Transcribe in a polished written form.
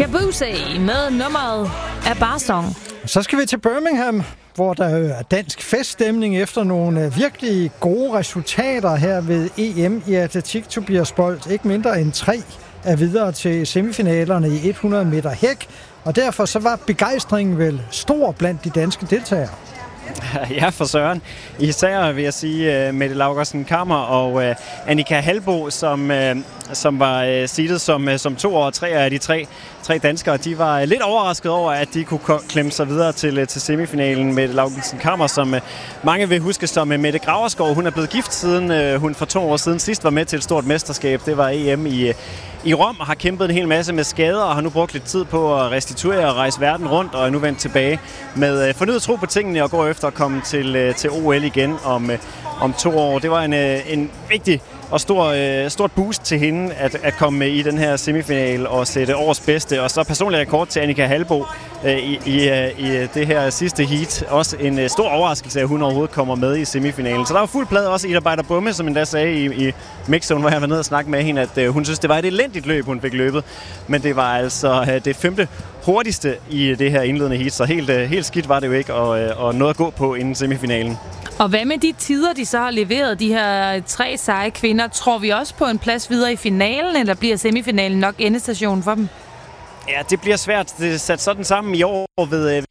Shaboozey med nummeret af Barsong. Så skal vi til Birmingham, hvor der er dansk feststemning efter nogle virkelig gode resultater her ved EM i atletik. Tobias Bolt, ikke mindre end 3 er videre til semifinalerne i 100 meter hæk, og derfor så var begejstringen vel stor blandt de danske deltagere. Ja, for søren. Især vil jeg sige Mette Laugersen Kammer og Annika Halbo, som var seedet som 2 og 3 af de tre danskere. De var lidt overrasket over, at de kunne klemme sig videre til semifinalen. Mette Laugersen Kammer, som mange vil huske som Mette Graverskov. Hun er blevet gift siden hun for 2 år siden sidst var med til et stort mesterskab. Det var EM i Rom, og har kæmpet en hel masse med skader, og har nu brugt lidt tid på at restituere og rejse verden rundt, og er nu vendt tilbage med fornyet tro på tingene og går efter at komme til OL igen om 2 år. Det var en vigtig og stort boost til hende at komme i den her semifinal og sætte årets bedste. Og så personlig rekord til Annika Halbo i det her sidste heat. Også en stor overraskelse, at hun overhovedet kommer med i semifinalen. Så der var fuld plade også Ida Beider Bumme, som endda sagde i mixzone, hvor jeg var nede og snakke med hende, at hun synes, det var et elendigt løb, hun fik løbet. Men det var altså det 5. hurtigste i det her indledende heat, så helt skidt var det jo ikke, og noget at gå på inden semifinalen. Og hvad med de tider, de så har leveret, de her 3 seje kvinder? Tror vi også på en plads videre i finalen, eller bliver semifinalen nok endestationen for dem? Ja, det bliver svært. Det er sat sådan sammen i år ved